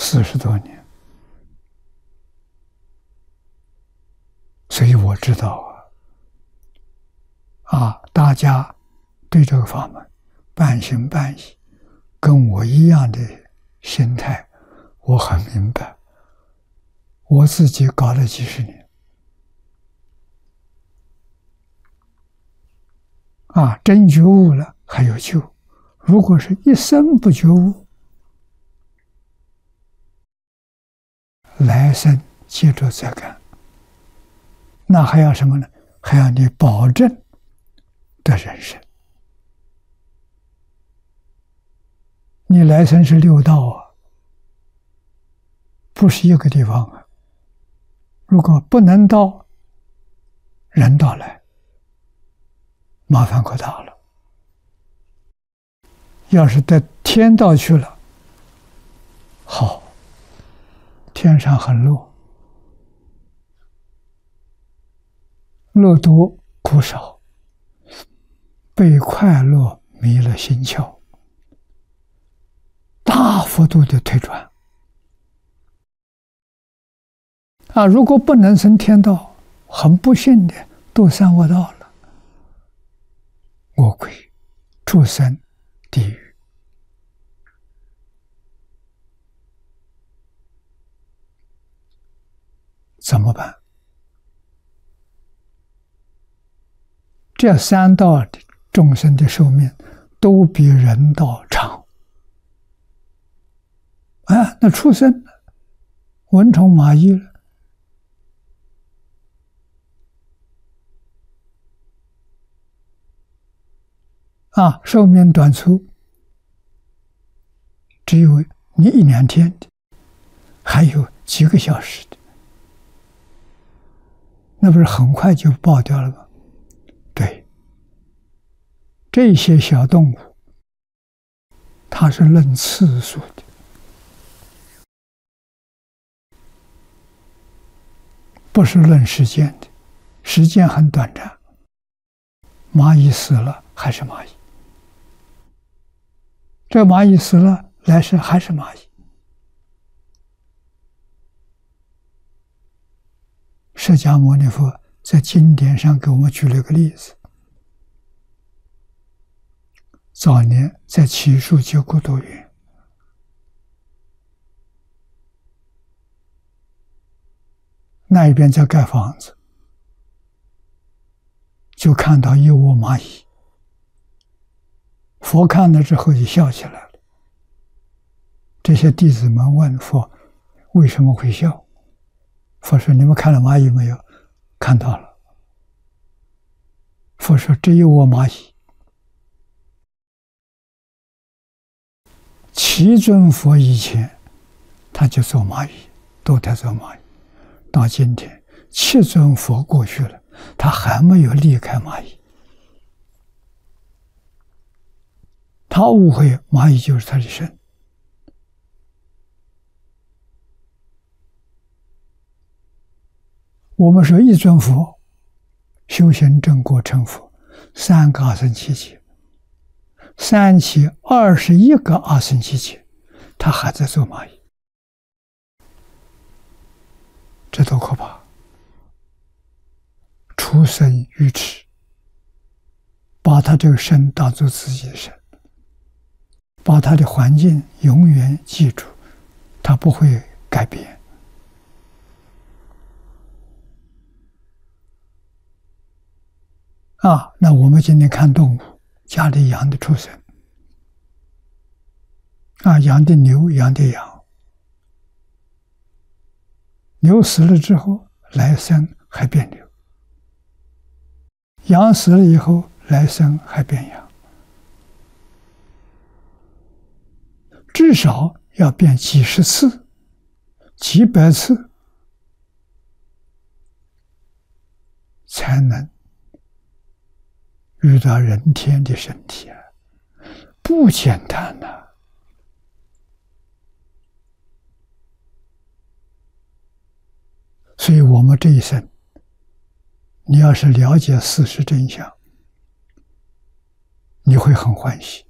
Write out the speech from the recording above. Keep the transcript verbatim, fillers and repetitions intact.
四十多年，所以我知道啊，啊，大家对这个法门半信半疑，跟我一样的心态，我很明白。我自己搞了几十年，啊，真觉悟了还有救。如果是一生不觉悟，来生接着再干，那还要什么呢？还要你保证的人生。你来生是六道啊，不是一个地方啊。如果不能到人道来，麻烦可大了。要是到天道去了，好，天上很乐，乐多苦少，被快乐迷了心窍，大幅度的退转。啊，如果不能升天道，很不幸的堕三恶道了，恶鬼、畜生、地狱。怎么办？这三道的众生的寿命都比人道长。啊，那畜生、蚊虫、蚂蚁了，啊，寿命短促，只有你一两天的，还有几个小时的，那不是很快就爆掉了吗？对，这些小动物，它是论次数的，不是论时间的，时间很短暂。蚂蚁死了还是蚂蚁，这蚂蚁死了，来世还是蚂蚁。释迦牟尼佛在经典上给我们举了个例子，早年在祇树九孤独园，那一边在盖房子，就看到一窝蚂蚁。佛看了之后就笑起来了。这些弟子们问佛为什么会笑？佛说：你们看了蚂蚁没有？看到了。佛说：这一窝蚂蚁，七尊佛以前他就做蚂蚁，都在做蚂蚁。到今天七尊佛过去了，他还没有离开蚂蚁。他误会蚂蚁就是他的身。我们说一尊佛修行正果成佛，三个阿僧祇劫，三期二十一个阿僧祇劫，他还在做蚂蚁，这多可怕！出生愚痴，把他这个身当作自己的身，把他的环境永远记住，他不会改变。啊，那我们今天看动物，家里养的畜生，啊，养的牛，养的羊，牛死了之后，来生还变牛；羊死了以后，来生还变羊，至少要变几十次、几百次，才能遇到人天的身体啊，不简单呐、啊！所以我们这一生，你要是了解事实真相，你会很欢喜。